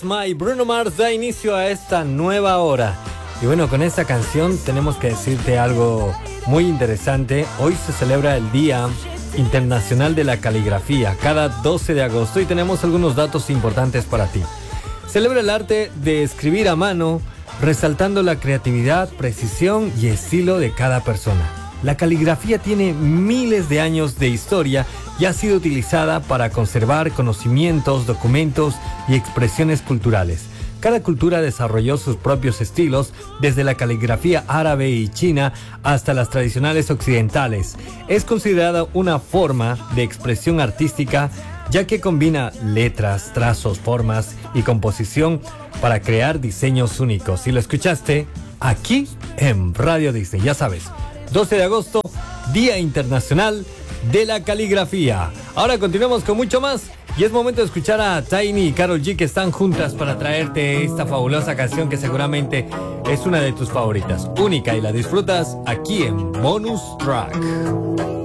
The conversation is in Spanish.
My Bruno Mars da inicio a esta nueva hora. Y bueno, con esta canción tenemos que decirte algo muy interesante. Hoy se celebra el Día Internacional de la Caligrafía, cada 12 de agosto, y tenemos algunos datos importantes para ti. Celebra el arte de escribir a mano, resaltando la creatividad, precisión y estilo de cada persona. La caligrafía tiene miles de años de historia y ha sido utilizada para conservar conocimientos, documentos y expresiones culturales. Cada cultura desarrolló sus propios estilos, desde la caligrafía árabe y china hasta las tradicionales occidentales. Es considerada una forma de expresión artística, ya que combina letras, trazos, formas y composición para crear diseños únicos. Y lo escuchaste aquí en Radio Disney, ya sabes. 12 de agosto, Día Internacional de la Caligrafía. Ahora continuamos con mucho más y es momento de escuchar a Tiny y Karol G, que están juntas para traerte esta fabulosa canción que seguramente es una de tus favoritas, única, y la disfrutas aquí en Bonus Track.